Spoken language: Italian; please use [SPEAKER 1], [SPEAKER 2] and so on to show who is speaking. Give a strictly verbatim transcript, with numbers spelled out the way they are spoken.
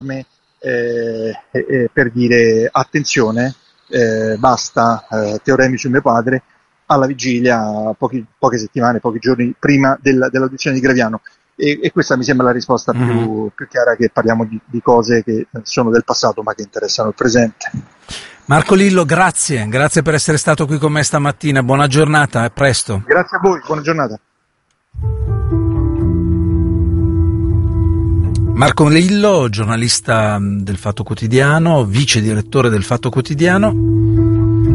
[SPEAKER 1] eh, eh, per dire attenzione, eh, basta eh, teoremi su mio padre, alla vigilia, pochi, poche settimane, pochi giorni prima del, dell'audizione di Graviano. E, e questa mi sembra la risposta
[SPEAKER 2] Mm-hmm.
[SPEAKER 1] più, più chiara, che parliamo di, di cose che sono del passato ma che interessano il presente.
[SPEAKER 2] Marco Lillo, grazie, grazie per essere stato qui con me stamattina, buona giornata, a presto.
[SPEAKER 1] Grazie a voi, buona giornata.
[SPEAKER 2] Marco Lillo, giornalista del Fatto Quotidiano, vice direttore del Fatto Quotidiano.